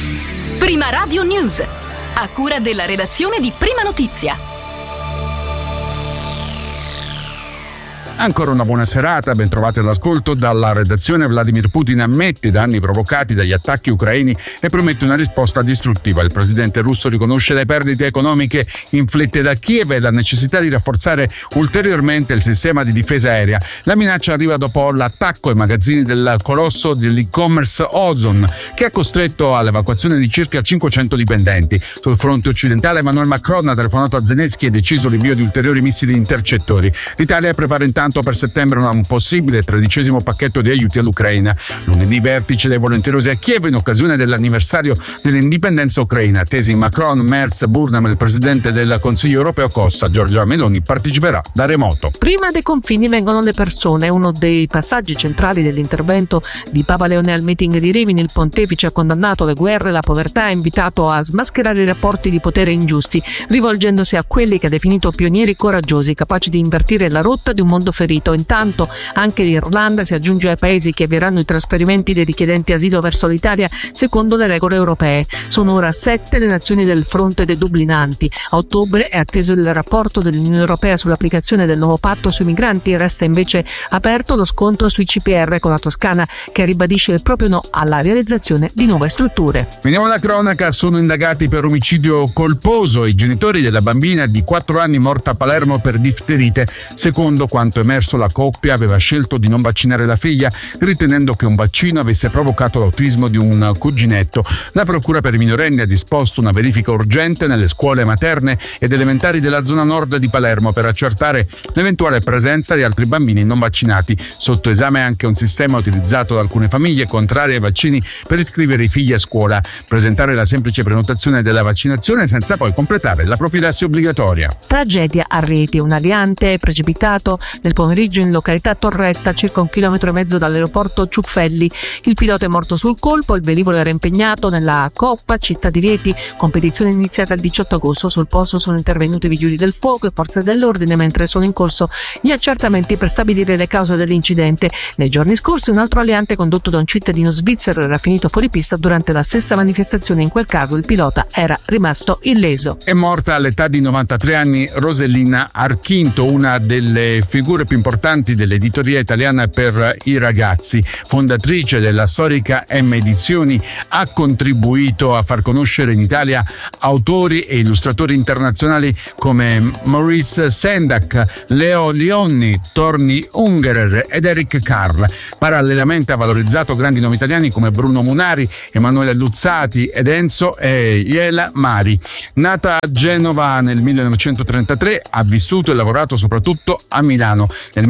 Prima Radio News, a cura della redazione di Prima Notizia. Ancora una buona serata, ben trovati all'ascolto dalla redazione. Vladimir Putin ammette i danni provocati dagli attacchi ucraini e promette una risposta distruttiva. Il presidente russo riconosce le perdite economiche inflitte da Kiev e la necessità di rafforzare ulteriormente il sistema di difesa aerea. La minaccia arriva dopo l'attacco ai magazzini del colosso dell'e-commerce Ozon, che ha costretto all'evacuazione di circa 500 dipendenti. Sul fronte occidentale Emmanuel Macron ha telefonato a Zelensky e deciso l'invio di ulteriori missili intercettori. L'Italia prepara intanto per settembre un possibile 13° pacchetto di aiuti all'Ucraina. Lunedì vertice dei volenterosi a Kiev in occasione dell'anniversario dell'indipendenza ucraina. Attesi Macron, Merz, Burnham e il presidente del Consiglio europeo Costa, Giorgia Meloni, parteciperà da remoto. Prima dei confini vengono le persone. Uno dei passaggi centrali dell'intervento di Papa Leone al meeting di Rimini. Il pontefice ha condannato le guerre e la povertà e ha invitato a smascherare i rapporti di potere ingiusti, rivolgendosi a quelli che ha definito pionieri coraggiosi, capaci di invertire la rotta di un mondo ferito. Intanto anche l'Irlanda si aggiunge ai paesi che avvieranno i trasferimenti dei richiedenti asilo verso l'Italia secondo le regole europee. Sono ora 7 le nazioni del fronte dei dublinanti. A ottobre è atteso il rapporto dell'Unione Europea sull'applicazione del nuovo patto sui migranti. Resta invece aperto lo scontro sui CPR con la Toscana, che ribadisce il proprio no alla realizzazione di nuove strutture. Veniamo alla cronaca. Sono indagati per omicidio colposo i genitori della bambina di 4 anni morta a Palermo per difterite. Secondo quanto emerso, la coppia aveva scelto di non vaccinare la figlia, ritenendo che un vaccino avesse provocato l'autismo di un cuginetto. La procura per i minorenni ha disposto una verifica urgente nelle scuole materne ed elementari della zona nord di Palermo per accertare l'eventuale presenza di altri bambini non vaccinati. Sotto esame anche un sistema utilizzato da alcune famiglie contrarie ai vaccini per iscrivere i figli a scuola, presentare la semplice prenotazione della vaccinazione senza poi completare la profilassi obbligatoria. Tragedia a Rieti. Un aliante è precipitato nel pomeriggio in località Torretta, circa 1,5 chilometri dall'aeroporto Ciuffelli. Il pilota è morto sul colpo, il velivolo era impegnato nella Coppa Città di Rieti, competizione iniziata il 18 agosto. Sul posto sono intervenuti vigili del fuoco e forze dell'ordine, mentre sono in corso gli accertamenti per stabilire le cause dell'incidente. Nei giorni scorsi un altro aliante condotto da un cittadino svizzero era finito fuori pista durante la stessa manifestazione. In quel caso il pilota era rimasto illeso. È morta all'età di 93 anni Rosellina Archinto, una delle figure più importanti dell'editoria italiana per i ragazzi. Fondatrice della storica M Edizioni, ha contribuito a far conoscere in Italia autori e illustratori internazionali come Maurice Sendak, Leo Lionni, Torni Ungerer ed Eric Carle. Parallelamente ha valorizzato grandi nomi italiani come Bruno Munari, Emanuele Luzzati ed Enzo e Iela Mari. Nata a Genova nel 1933, ha vissuto e lavorato soprattutto a Milano. Nel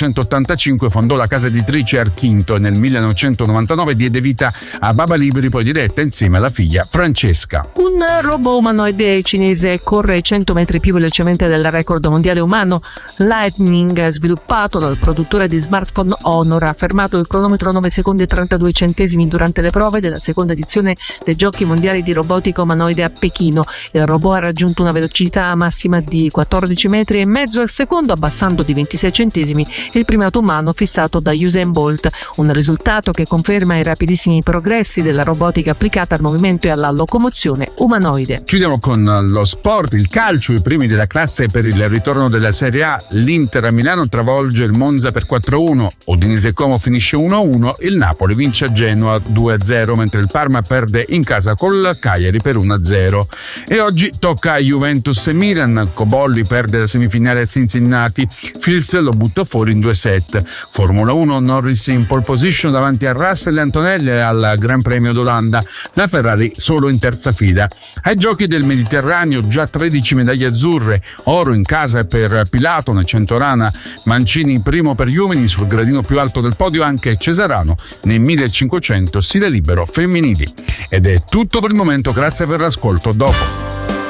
1985 fondò la casa editrice Archinto e nel 1999 diede vita a Baba Libri, poi diretta insieme alla figlia Francesca. Un robot umanoide cinese corre 100 metri più velocemente del record mondiale umano. Lightning, sviluppato dal produttore di smartphone Honor, ha fermato il cronometro 9 secondi e 32 centesimi durante le prove della seconda edizione dei Giochi mondiali di robotica umanoide a Pechino. Il robot ha raggiunto una velocità massima di 14 metri e mezzo al secondo, abbassando di 26 centesimi il primato umano fissato da Usain Bolt, un risultato che conferma i rapidissimi progressi della robotica applicata al movimento e alla locomozione umanoide. Chiudiamo con lo sport, il calcio, i primi della classe per il ritorno della Serie A. L'Inter a Milano travolge il Monza per 4-1, Udinese Como finisce 1-1, il Napoli vince a Genoa 2-0, mentre il Parma perde in casa col Cagliari per 1-0. E oggi tocca a Juventus e Milan. Cobolli perde la semifinale a Cincinnati, Fields lo butta fuori in 2 set. Formula 1, Norris in pole position davanti a Russell e Antonelli al Gran Premio d'Olanda, la Ferrari solo in terza fila. Ai Giochi del Mediterraneo già 13 medaglie azzurre, oro in casa per Pilato, Centorana, Mancini primo per gli uomini, sul gradino più alto del podio anche Cesarano nei 1500 stile libero femminili. Ed è tutto per il momento, grazie per l'ascolto, dopo.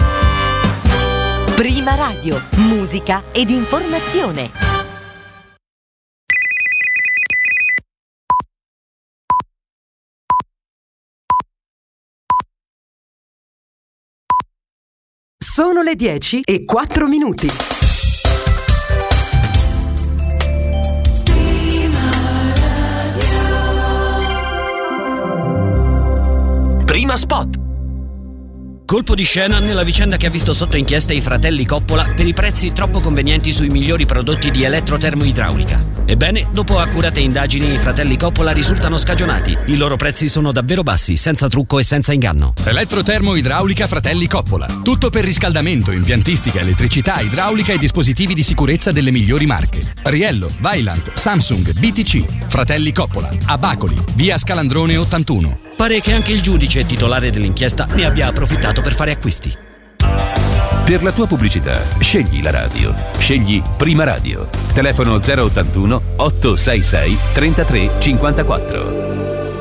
Prima Radio, musica ed informazione. Sono le 10:04. Prima Spot. Colpo di scena nella vicenda che ha visto sotto inchiesta i fratelli Coppola per i prezzi troppo convenienti sui migliori prodotti di elettrotermoidraulica. Ebbene, dopo accurate indagini, i fratelli Coppola risultano scagionati. I loro prezzi sono davvero bassi, senza trucco e senza inganno. Elettrotermoidraulica Fratelli Coppola. Tutto per riscaldamento, impiantistica, elettricità, idraulica e dispositivi di sicurezza delle migliori marche. Riello, Vaillant, Samsung, BTC. Fratelli Coppola. A Bacoli, via Scalandrone 81. Pare che anche il giudice titolare dell'inchiesta ne abbia approfittato per fare acquisti. Per la tua pubblicità, scegli la radio. Scegli Prima Radio. Telefono 081 866 3354.